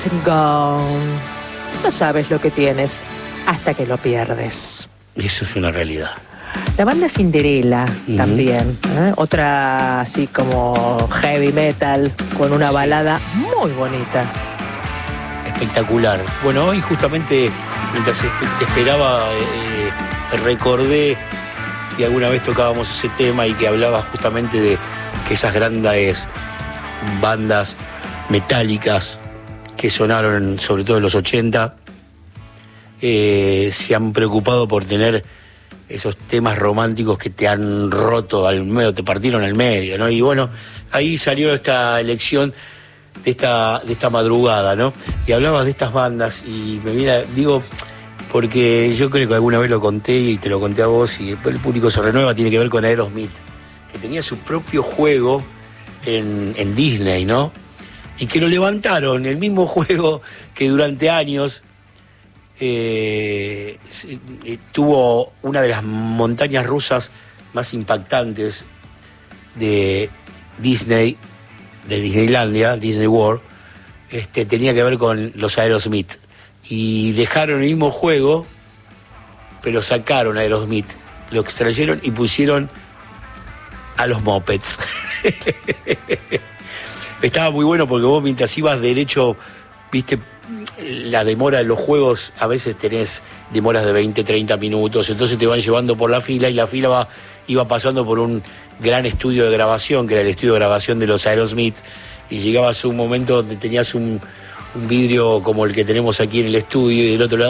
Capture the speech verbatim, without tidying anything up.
Gone. No sabes lo que tienes hasta que lo pierdes. Eso es una realidad. La banda Cinderella uh-huh. también, ¿eh? Otra así como heavy metal con una sí. balada muy bonita. Espectacular. Bueno, hoy justamente mientras esperaba eh, recordé que alguna vez tocábamos ese tema y que hablaba justamente de que esas grandes bandas metálicas que sonaron sobre todo en los ochenta eh, se han preocupado por tener esos temas románticos que te han roto al medio, te partieron al medio, ¿no? Y bueno, ahí salió esta elección de esta, de esta madrugada, ¿no? Y hablabas de estas bandas y me viene, digo, porque yo creo que alguna vez lo conté y te lo conté a vos y el público se renueva, tiene que ver con Aerosmith, que tenía su propio juego en, en Disney, ¿no? Y que lo levantaron, el mismo juego que durante años eh, eh, tuvo una de las montañas rusas más impactantes de Disney, de Disneylandia, Disney World, este, tenía que ver con los Aerosmith. Y dejaron el mismo juego, pero sacaron a Aerosmith, lo extrayeron y pusieron a los Muppets. Estaba muy bueno porque vos mientras ibas derecho, viste, la demora de los juegos, a veces tenés demoras de veinte, treinta minutos, entonces te van llevando por la fila y la fila va, iba pasando por un gran estudio de grabación, que era el estudio de grabación de los Aerosmith, y llegabas a un momento donde tenías un, un vidrio como el que tenemos aquí en el estudio y del otro lado